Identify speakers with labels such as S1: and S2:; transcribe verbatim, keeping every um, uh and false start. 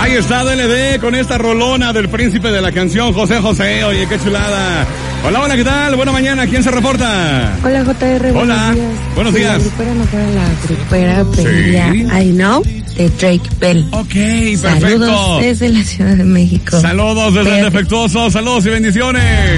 S1: Ahí está D L D con esta rolona del príncipe de la canción, José José. Oye, qué chulada. Hola, hola, ¿qué tal? Buena mañana, ¿quién se reporta?
S2: Hola, J R,
S1: hola.
S2: Buenos días.
S1: Buenos días.
S2: Si la grupera no fuera la grupera, pediría
S1: ¿Sí?
S2: I Know de Drake Bell.
S1: Ok, perfecto.
S2: Saludos desde la Ciudad de México.
S1: Saludos desde el defectuoso, saludos y bendiciones.